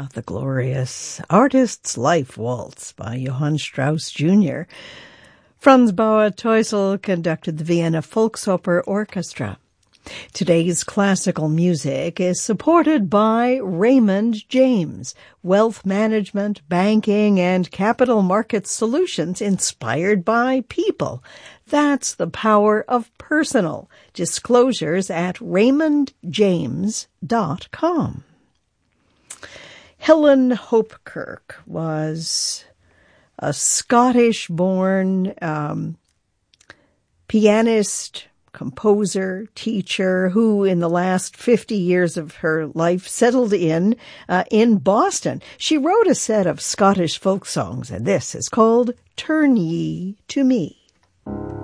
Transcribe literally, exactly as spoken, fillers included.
Ah, the glorious Artist's Life Waltz by Johann Strauss Junior Franz Bauer Teusel conducted the Vienna Volksoper Orchestra. Today's classical music is supported by Raymond James, wealth management, banking, and capital market solutions inspired by people. That's the power of personal. Disclosures at raymond james dot com. Helen Hopkirk was a Scottish-born um, pianist, composer, teacher who in the last fifty years of her life settled in uh, in Boston. She wrote a set of Scottish folk songs, and this is called Turn Ye to Me.